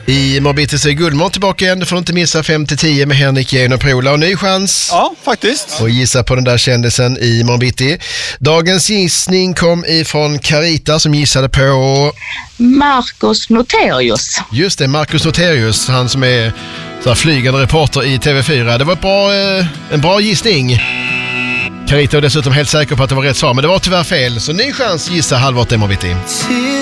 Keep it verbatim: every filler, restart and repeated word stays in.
I Morbiti så är Gullmorgon tillbaka igen. Du får inte missa fem till tio med Henrik, Jane och Prola. Och ny chans. Ja, faktiskt. Och gissa på den där kändisen i Morbiti. Dagens gissning kom ifrån Carita som gissade på Marcus Noterius. Just det, Marcus Noterius. Han som är så här flygande reporter i T V fyra. Det var ett bra, eh, en bra gissning. Carita var dessutom helt säker på att det var rätt svar, men det var tyvärr fel. Så ny chans, gissa halv åtta i Morbiti.